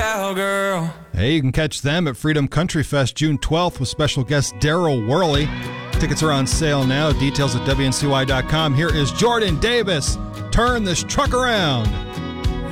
cowgirl. Hey, you can catch them at Freedom Country Fest June 12th with special guest Daryl Worley. Tickets are on sale now. Details at WNCY.com. Here is Jordan Davis. Turn this truck around.